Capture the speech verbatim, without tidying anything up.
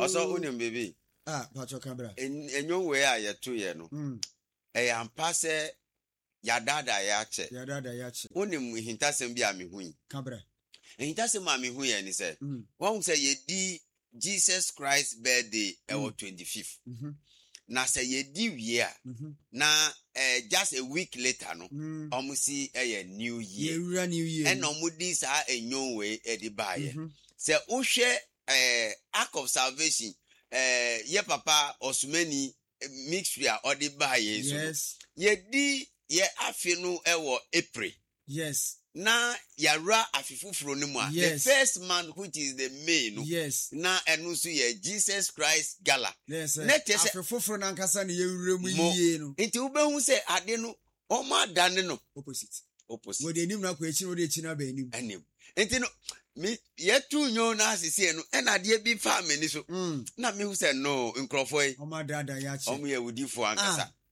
Also, unim baby. Ah, Pacho Cabra. In your way, I two year no. I am passe Yadada Yache. Yadada Yache. Unim hintasem be a me hui. Cabra. And hintasem mammy hui and he said, one say ye di Jesus Christ birthday our twenty-fifth. Na say ye di year. Na eh just a week later no. Almost see a new year. New year. And no mudis are a new way at the buyer. Say Ushe eh act of salvation. Eh ye papa osumani mixture or the buyer. Yes. Ye di ye afinu ewo April. Yes. Na yara afifu fronimwa. Yes. The first man which is the main. Yes. Na enusu ye Jesus Christ gala. Yes. Afifu fronankasa ni ye uremu yiye no. Inti ube hu se ade no oma dane no opposite. Opposite. We de nim na kwa echi no de echi na ba enim. Enim. Inti no me yetu nyo na asisi no e na de bi fa ameni so. Na me hu se no nkrofo yi. Oma dada ya che. Omo ye wudifo ankasa.